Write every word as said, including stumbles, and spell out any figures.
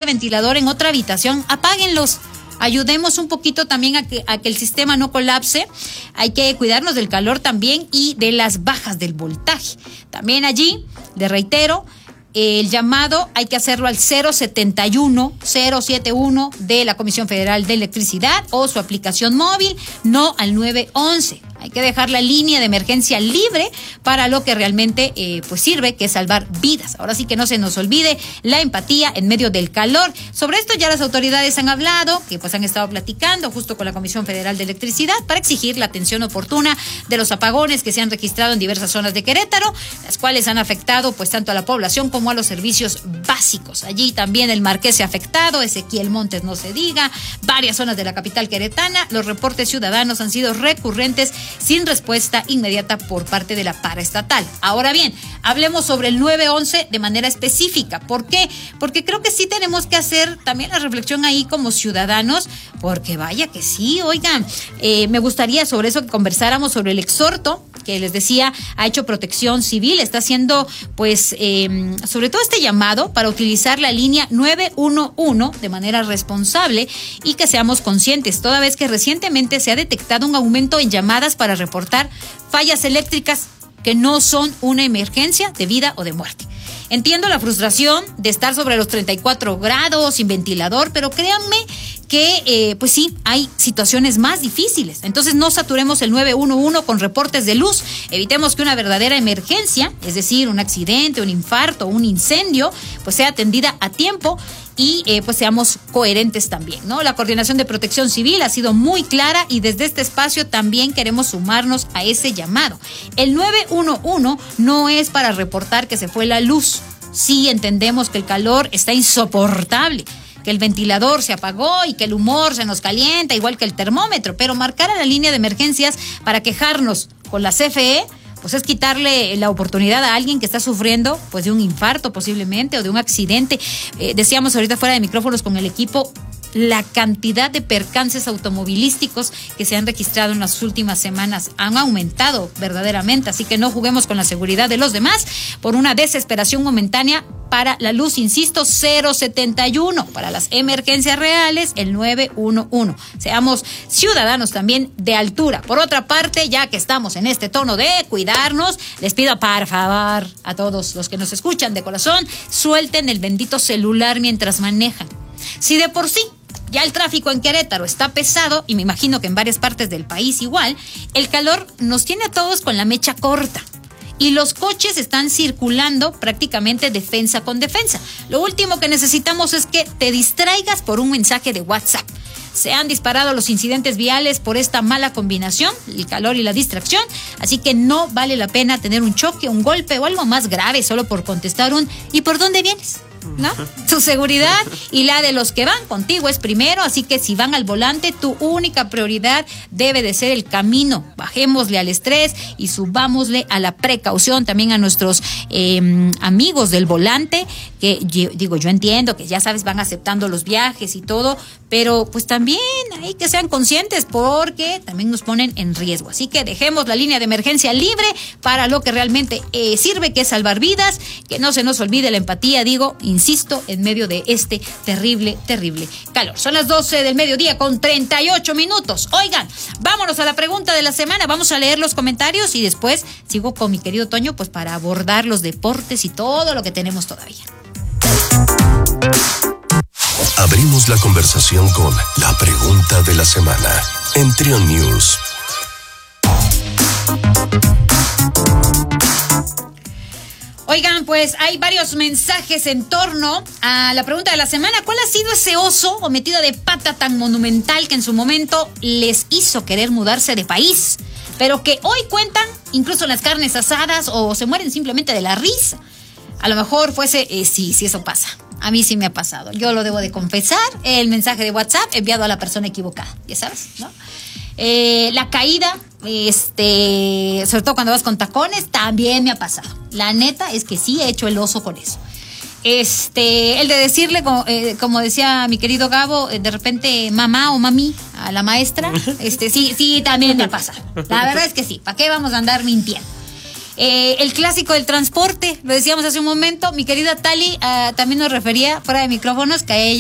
ventilador en otra habitación, apáguenlos. Ayudemos un poquito también a que, a que el sistema no colapse. Hay que cuidarnos del calor también y de las bajas del voltaje. También allí, le reitero, el llamado hay que hacerlo al cero setenta y uno cero setenta y uno de la Comisión Federal de Electricidad o su aplicación móvil, no al nueve once. Hay que dejar la línea de emergencia libre para lo que realmente eh, pues sirve, que es salvar vidas. Ahora sí que no se nos olvide la empatía en medio del calor. Sobre esto ya las autoridades han hablado, que pues han estado platicando justo con la Comisión Federal de Electricidad para exigir la atención oportuna de los apagones que se han registrado en diversas zonas de Querétaro, las cuales han afectado pues tanto a la población como a los servicios básicos. Allí también el Marqués se ha afectado, Ezequiel Montes no se diga, varias zonas de la capital queretana. Los reportes ciudadanos han sido recurrentes sin respuesta inmediata por parte de la paraestatal. Ahora bien, hablemos sobre el nueve once de manera específica. ¿Por qué? Porque creo que sí tenemos que hacer también la reflexión ahí como ciudadanos, porque vaya que sí, oigan, eh, me gustaría sobre eso que conversáramos sobre el exhorto que les decía, ha hecho Protección Civil, está haciendo pues eh, sobre todo este llamado para utilizar la línea nueve uno uno de manera responsable y que seamos conscientes, toda vez que recientemente se ha detectado un aumento en llamadas para reportar fallas eléctricas que no son una emergencia de vida o de muerte. Entiendo la frustración de estar sobre los treinta y cuatro grados sin ventilador, pero créanme que eh, pues sí, hay situaciones más difíciles. Entonces no saturemos el nueve uno uno con reportes de luz, evitemos que una verdadera emergencia, es decir, un accidente, un infarto, un incendio, pues sea atendida a tiempo y eh, pues seamos coherentes también, ¿no? La Coordinación de Protección Civil ha sido muy clara y desde este espacio también queremos sumarnos a ese llamado. El nueve uno uno no es para reportar que se fue la luz. Sí entendemos que el calor está insoportable, que el ventilador se apagó y que el humor se nos calienta igual que el termómetro, pero marcar a la línea de emergencias para quejarnos con la C F E, pues es quitarle la oportunidad a alguien que está sufriendo pues de un infarto posiblemente o de un accidente. Eh, decíamos ahorita fuera de micrófonos con el equipo la cantidad de percances automovilísticos que se han registrado en las últimas semanas han aumentado verdaderamente, así que no juguemos con la seguridad de los demás por una desesperación momentánea. Para la luz, insisto, cero setenta y uno. Para las emergencias reales, el nueve uno uno. Seamos ciudadanos también de altura. Por otra parte, ya que estamos en este tono de cuidarnos, les pido por favor a todos los que nos escuchan de corazón, suelten el bendito celular mientras manejan. Si de por sí ya el tráfico en Querétaro está pesado, y me imagino que en varias partes del país igual, el calor nos tiene a todos con la mecha corta. Y los coches están circulando prácticamente defensa con defensa. Lo último que necesitamos es que te distraigas por un mensaje de WhatsApp. Se han disparado los incidentes viales por esta mala combinación, el calor y la distracción, así que no vale la pena tener un choque, un golpe o algo más grave solo por contestar un ¿y por dónde vienes? ¿No? Tu seguridad y la de los que van contigo es primero, así que si van al volante, tu única prioridad debe de ser el camino. Bajémosle al estrés y subámosle a la precaución también a nuestros eh, amigos del volante, que yo, digo, yo entiendo que ya sabes, van aceptando los viajes y todo, pero pues también hay que sean conscientes porque también nos ponen en riesgo. Así que dejemos la línea de emergencia libre para lo que realmente eh, sirve, que es salvar vidas, que no se nos olvide la empatía, digo, insisto, en medio de este terrible, terrible calor. Son las doce del mediodía con treinta y ocho minutos. Oigan, vámonos a la pregunta de la semana. Vamos a leer los comentarios y después sigo con mi querido Toño, pues para abordar los deportes y todo lo que tenemos todavía. Abrimos la conversación con la pregunta de la semana en Trion News. Oigan, pues hay varios mensajes en torno a la pregunta de la semana. ¿Cuál ha sido ese oso o metida de pata tan monumental que en su momento les hizo querer mudarse de país, pero que hoy cuentan incluso las carnes asadas o se mueren simplemente de la risa? A lo mejor fuese, eh, sí, sí, eso pasa. A mí sí me ha pasado. Yo lo debo de confesar. El mensaje de WhatsApp enviado a la persona equivocada, ya sabes, ¿no? Eh, la caída, este, sobre todo cuando vas con tacones, también me ha pasado. La neta es que sí he hecho el oso con eso. Este, el de decirle, como, eh, como decía mi querido Gabo, de repente mamá o mami a la maestra, este, sí, sí, también me ha pasado. La verdad es que sí. ¿Para qué vamos a andar mintiendo? Eh, el clásico del transporte, lo decíamos hace un momento, mi querida Tali uh, también nos refería fuera de micrófonos que a ella